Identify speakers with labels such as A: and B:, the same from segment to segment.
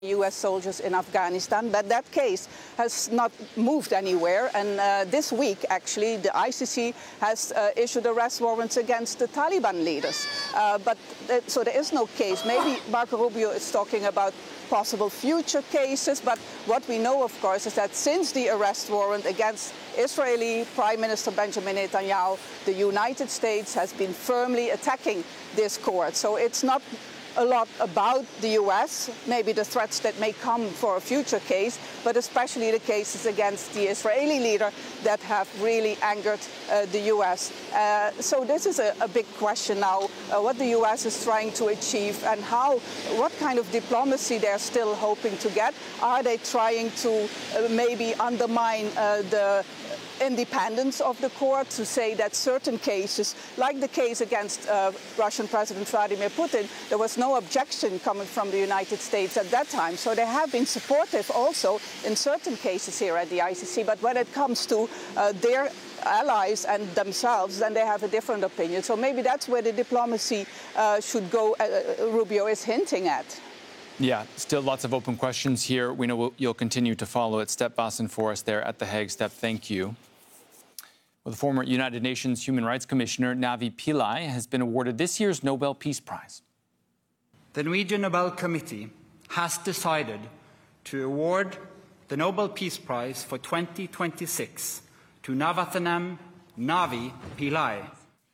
A: U.S. soldiers in Afghanistan, but that case has not moved anywhere. And this week, actually, the ICC has issued arrest warrants against the Taliban leaders. So there is no case. Maybe Marco Rubio is talking about possible future cases, but what we know, of course, is that since the arrest warrant against Israeli Prime Minister Benjamin Netanyahu, the United States has been firmly attacking this court. So it's not a lot about the US, maybe the threats that may come for a future case, but especially the cases against the Israeli leader that have really angered the US. So this is a big question now, what the US is trying to achieve and what kind of diplomacy they're still hoping to get. Are they trying to maybe undermine the independence of the court, to say that certain cases, like the case against Russian President Vladimir Putin, there was no objection coming from the United States at that time. So they have been supportive also in certain cases here at the ICC. But when it comes to their allies and themselves, then they have a different opinion. So maybe that's where the diplomacy should go, Rubio is hinting at.
B: Yeah, still lots of open questions here. We know you'll continue to follow it. Step Baasen for us there at The Hague. Step, thank you. Well, the former United Nations Human Rights Commissioner Navi Pillay has been awarded this year's Nobel Peace Prize.
C: The Norwegian Nobel Committee has decided to award the Nobel Peace Prize for 2026 to Navarathnam Navi Pillay.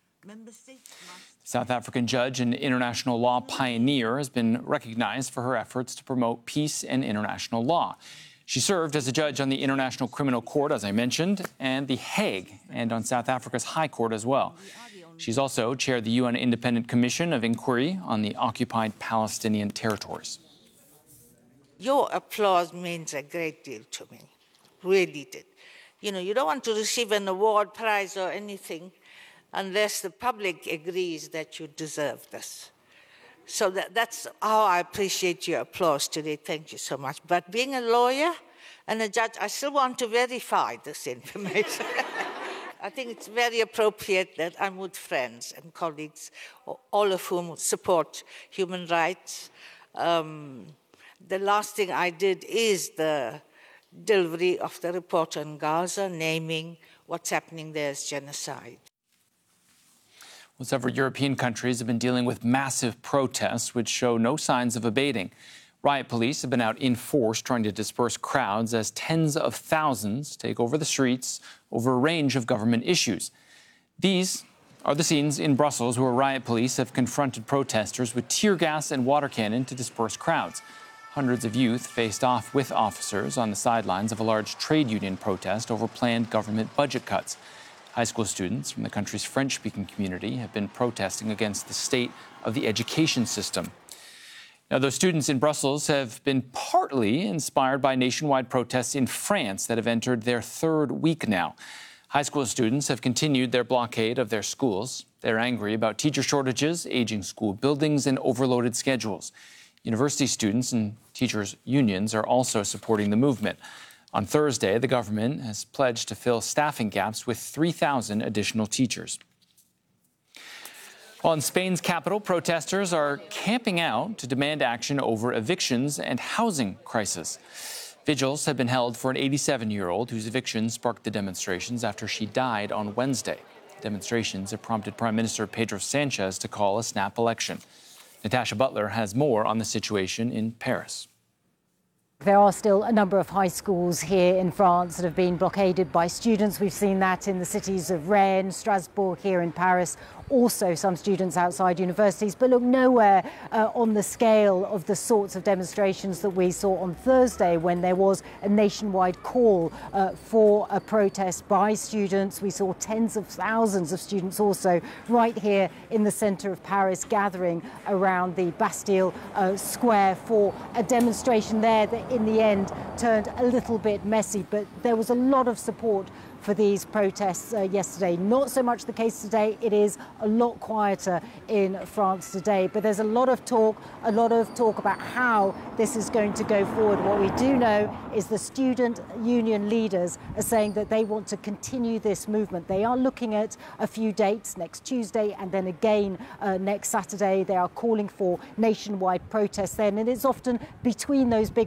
B: South African judge and international law pioneer has been recognized for her efforts to promote peace and international law. She served as a judge on the International Criminal Court, as I mentioned, and The Hague, and on South Africa's High Court as well. She's also chaired the UN Independent Commission of Inquiry on the occupied Palestinian territories.
D: Your applause means a great deal to me, really did. You know, you don't want to receive an award, prize, or anything unless the public agrees that you deserve this. So that's how I appreciate your applause today. Thank you so much. But being a lawyer and a judge, I still want to verify this information. I think it's very appropriate that I'm with friends and colleagues, all of whom support human rights. The last thing I did is the delivery of the report on Gaza, naming what's happening there as genocide.
B: Well, several European countries have been dealing with massive protests, which show no signs of abating. Riot police have been out in force trying to disperse crowds as tens of thousands take over the streets over a range of government issues. These are the scenes in Brussels where riot police have confronted protesters with tear gas and water cannon to disperse crowds. Hundreds of youth faced off with officers on the sidelines of a large trade union protest over planned government budget cuts. High school students from the country's French-speaking community have been protesting against the state of the education system. Now, those students in Brussels have been partly inspired by nationwide protests in France that have entered their third week now. High school students have continued their blockade of their schools. They're angry about teacher shortages, aging school buildings, and overloaded schedules. University students and teachers' unions are also supporting the movement. On Thursday, the government has pledged to fill staffing gaps with 3,000 additional teachers. Well, in Spain's capital, protesters are camping out to demand action over evictions and housing crisis. Vigils have been held for an 87-year-old whose eviction sparked the demonstrations after she died on Wednesday. Demonstrations have prompted Prime Minister Pedro Sanchez to call a snap election. Natasha Butler has more on the situation in Paris.
E: There are still a number of high schools here in France that have been blockaded by students. We've seen that in the cities of Rennes, Strasbourg, here in Paris. Also some students outside universities, but look, nowhere on the scale of the sorts of demonstrations that we saw on Thursday when there was a nationwide call for a protest by students. We saw tens of thousands of students also right here in the centre of Paris gathering around the Bastille Square for a demonstration there that in the end turned a little bit messy, but there was a lot of support for these protests yesterday. Not so much the case today. It is a lot quieter in France today, but there's a lot of talk about how this is going to go forward. What we do know is the student union leaders are saying that they want to continue this movement. They are looking at a few dates, next Tuesday and then again next Saturday. They are calling for nationwide protests then, and it's often between those big